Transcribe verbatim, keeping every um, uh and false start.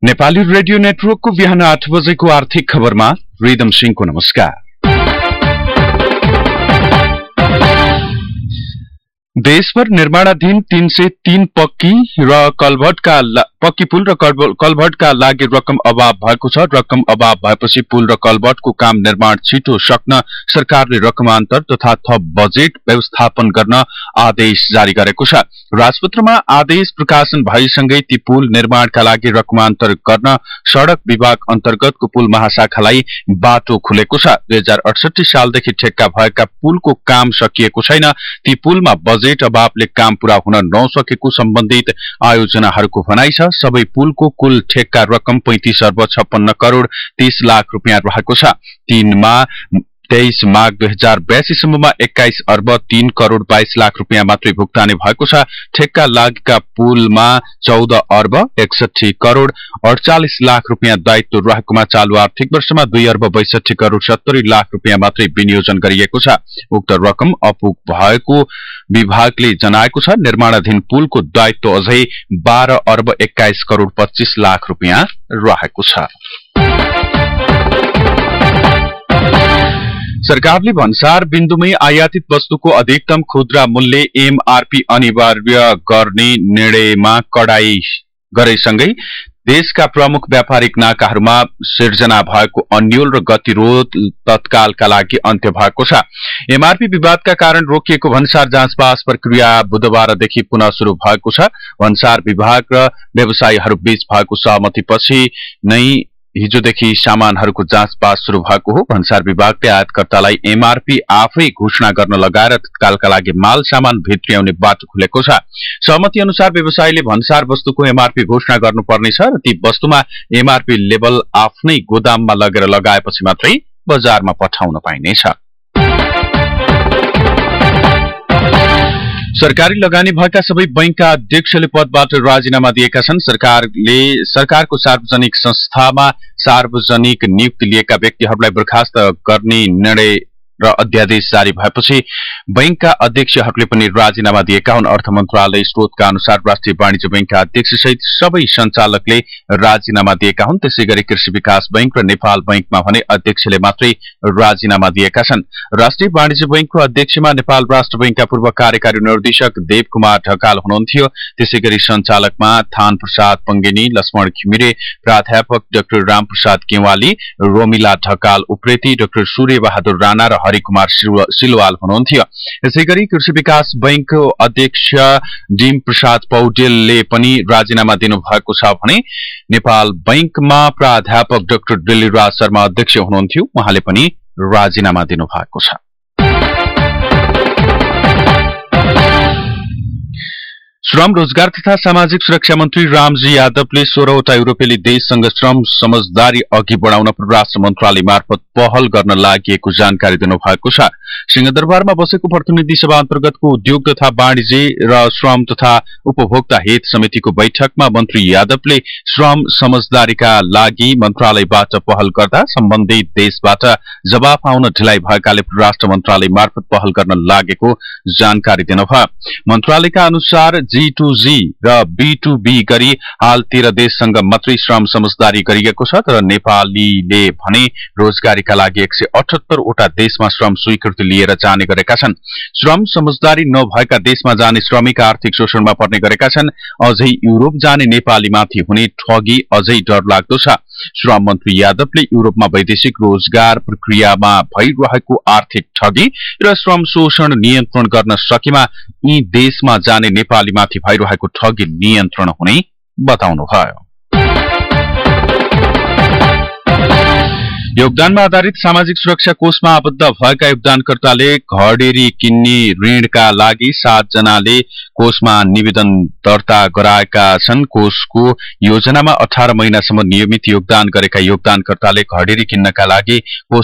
Nepali radio नेटवर्कको बिहान आठ बजेको आर्थिक खबरमा रिदम सिंहको नमस्कार। देशभर निर्माणाधीन तीन सय तीन पक्की र कलभटका पक्की पुल र कलभटका लागि रकम अभाव भएको छ। रकम अभाव भएपछि पुल र कलभटको काम निर्माण छिटो सक्न सरकारले रकमान्तर तथा थप बजेट व्यवस्थापन गर्न आदेश जारी गरेको छ। राजपत्रमा आदेश प्रकाशन भएसँगै ती पुल निर्माणका लागि रकमान्तर गर्न सड़क विभाग अन्तर्गतको पुल महाशाखालाई बाटो खुलेको छ। दुई हजार अडसठी सालदेखि ठेक्का भएका पुलको काम सकिएको छैन। ती पुलमा बजेट अभावले काम पूरा हुन नसकेको सम्बन्धित आयोजनाहरूको भनाइ छ। सबै पुलको कुल ठेक्का रकम पैंतीस अर्ब छप्पन्न करोड़ तीस लाख रुपियाँ रहेको छ। तीनमा तेइस माघ दुई हजार बयासी सम्ममा एक्काइस अर्ब तीन करोड़ बाइस लाख रुपियाँ मात्रै भुक्तानी भएको छ। ठेक्का लागेका पुलमा चौध अर्ब एकसठी करोड़ अड़चालिस लाख रुपियाँ दायित्व रहेकोमा चालू आर्थिक वर्षमा दुई अर्ब बैसठी करोड़ सत्तरी लाख रुपियाँ मात्रै विनियोजन गरिएको छ। उक्त रकम अपुग भएको विभागले जनाएको छ। निर्माणाधीन पुलको दायित्व अझै बाह्र अर्ब एक्काइस करोड़ पच्चीस लाख रुपियाँ रहेको छ। सरकारले भन्सार बिन्दुमै आयातित वस्तुको अधिकतम खुद्रा मूल्य एमआरपी अनिवार्य गर्ने निर्णयमा कडाई गरेसँगै देशका प्रमुख व्यापारिक नाकाहरूमा सिर्जना भएको अन्यल र गतिरोध तत्कालका लागि अन्त्य भएको छ। एमआरपी विवादका कारण रोकिएको भन्सार जाँचबास प्रक्रिया बुधबारदेखि पुनः शुरू भएको छ। भन्सार विभाग र व्यवसायीहरू बीच भएको सहमतिपछि नै हिजोदेखि सामानहरूको जाँचबास शुरू भएको हो। भन्सार विभागले आयातकर्तालाई एमआरपी आफै घोषणा गर्न लगाएर तत्कालका लागि माल सामान भित्र्याउने बाटो खुलेको छ। सहमति अनुसार व्यवसायीले भन्सार वस्तुको एमआरपी घोषणा गर्नुपर्नेछ र ती वस्तुमा एमआरपी लेबल आफ्नै गोदाममा लगेर लगाएपछि मात्रै बजारमा पठाउन पाइनेछ। सरकारी लगानी भएका सबै बैंकका अध्यक्षले पदबाट राजीनामा दिएका छन्। सरकारले सरकारको सार्वजनिक संस्थामा सार्वजनिक नियुक्ति लिएका व्यक्तिहरूलाई बर्खास्त गर्ने निर्णय र अध्यादेश जारी भएपछि बैंकका अध्यक्षहरूले पनि राजीनामा दिएका हुन्। अर्थ मन्त्रालय स्रोतका अनुसार राष्ट्रिय वाणिज्य बैंकका अध्यक्ष सहित सबै सञ्चालकले राजीनामा दिएका हुन्। त्यसैगरी कृषि विकास बैंक र नेपाल बैंकमा भने अध्यक्षले मात्रै राजीनामा दिएका छन्। राष्ट्रिय वाणिज्य बैंकको अध्यक्षमा नेपाल राष्ट्र बैंकका पूर्व कार्यकारी निर्देशक देव कुमार ढकाल हुनुहुन्थ्यो। त्यसैगरी सञ्चालकमा थान प्रसाद पङ्गेनी, लक्ष्मण घिमिरे, प्राध्यापक डाक्टर रामप्रसाद केवाली, रोमिला ढकाल उप्रेती, डाक्टर सूर्य बहादुर राणा र हरिकुमार सिलवाल हुनुहुन्थ्यो। यसैगरी कृषि विकास बैंकको अध्यक्ष डिम प्रसाद पौडेलले पनि राजीनामा दिनुभएको छ भने नेपाल बैंकमा प्राध्यापक डाक्टर दिल्लीराज शर्मा अध्यक्ष हुनुहुन्थ्यो। उहाँले पनि राजीनामा दिनुभएको छ। श्रम रोजगार तथा सामाजिक सुरक्षा मन्त्री रामजी यादवले सोह्रवटा युरोपेली देशसँग श्रम समझदारी अघि बढाउन परराष्ट्र मन्त्रालय मार्फत पहल गर्न लागि जानकारी दिनुभएको छ। सिंहदरबारमा बसेको प्रतिनिधि सभा अन्तर्गतको उद्योग तथा वाणिज्य र श्रम तथा उपभोक्ता हित समितिको बैठकमा मन्त्री यादवले श्रम समझदारीका लागि मन्त्रालयबाट पहल गर्दा सम्बन्धित देशबाट जवाफ आउन ढिलाइ भएकाले परराष्ट्र मन्त्रालय मार्फत पहल गर्न लागेको जानकारी दिनुभयो। मन्त्रालयका अनुसार जी टू जी र बी टू बी गरी हाल तेह्र देशसँग मात्रै श्रम समझदारी गरिएको छ। तर नेपालीले भने रोजगारीका लागि एक सय अठहत्तर वटा देशमा श्रम स्वीकृति लिएर जाने गरेका छन्। श्रम समझदारी नभएका देशमा जाने श्रमिक आर्थिक शोषणमा पर्ने गरेका छन्। अझै युरोप जाने नेपालीमाथि हुने ठगी अझै डरलाग्दो छ। श्रम मन्त्री यादवले युरोपमा वैदेशिक रोजगार प्रक्रियामा भइरहेको आर्थिक ठगी र श्रम शोषण नियन्त्रण गर्न सकेमा यी देशमा जाने नेपालीमाथि भइरहेको ठगी नियन्त्रण हुने बताउनुभयो। योगदानमा आधारित सामाजिक सुरक्षा कोषमा आबद्ध भएका योगदानकर्ताले घडेरी किन्ने ऋणका लागि सात जनाले कोषमा निवेदन दर्ता गराएका छन्। कोषको योजनामा अठार महिनासम्म नियमित योगदान गरेका योगदानकर्ताले घडेरी किन्नका लागि कोष